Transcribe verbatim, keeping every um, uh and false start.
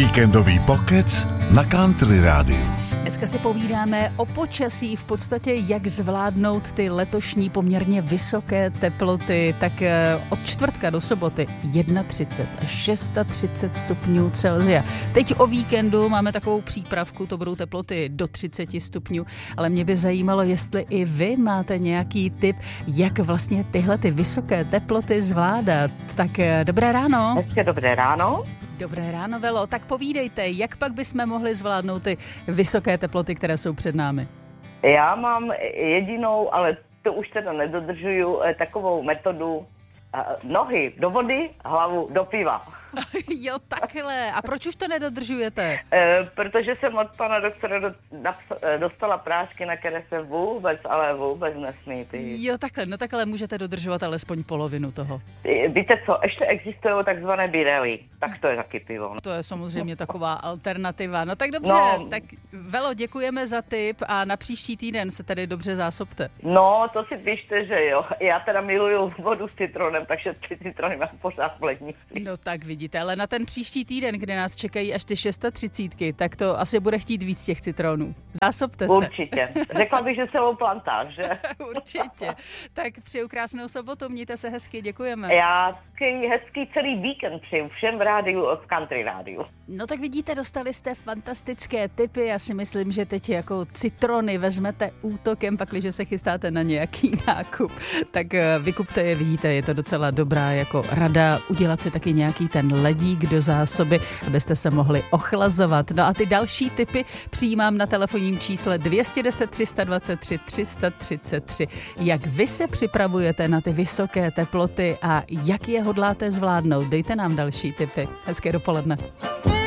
Víkendový pokec na Country Rádiu. Dneska si povídáme o počasí, v podstatě jak zvládnout ty letošní poměrně vysoké teploty. Tak od čtvrtka do soboty třicet jedna až třicet šest stupňů Celsia. Teď o víkendu máme takovou přípravku, to budou teploty do třicet stupňů, ale mě by zajímalo, jestli i vy máte nějaký tip, jak vlastně tyhle ty vysoké teploty zvládat. Tak dobré ráno. Hezké dobré ráno. Dobré ráno, Velo. Tak povídejte, jak pak bychom mohli zvládnout ty vysoké teploty, které jsou před námi? Já mám jedinou, ale to už teda nedodržuju, takovou metodu nohy do vody, hlavu do piva. Jo, takhle. A proč už to nedodržujete? E, protože jsem od pana doktora do, naps- dostala prášky, na které se vůbec, ale vůbec nesmí ty. Jo, takhle. No takhle můžete dodržovat alespoň polovinu toho. Víte co, ještě existují takzvané birely. Tak to je taky pivo. To je samozřejmě taková alternativa. No tak dobře, no, tak Velo, děkujeme za tip a na příští týden se tady dobře zásobte. No, to si píšte, že jo. Já teda miluju vodu s citronem, takže ty citrony mám pořád v lednici. No tak vidíte, ale na ten příští týden, kde nás čekají až ty třicítky, tak to asi bude chtít víc těch citronů. Zásobte se. Určitě. Řekla bych, že celou plantáž, že? Určitě. Tak přeju krásnou sobotu, mějte se hezky, děkujeme. Já taky hezký celý víkend přeju všem v rádiu, v Country Rádiu. No tak vidíte, dostali jste fantastické tipy. Já si myslím, že teď jako citrony vezmete útokem, pakliže se chystáte na nějaký nákup. Tak vykupte je, vidíte, je to docela dobrá jako rada udělat si taky nějaký ten ledík do zásoby, abyste se mohli ochlazovat. No a ty další tipy přijímám na telefonním čísle dvě stě deset, tři sta dvacet tři, tři sta třicet tři. Jak vy se připravujete na ty vysoké teploty a jak je hodláte zvládnout? Dejte nám další tipy. Hezké dopoledne.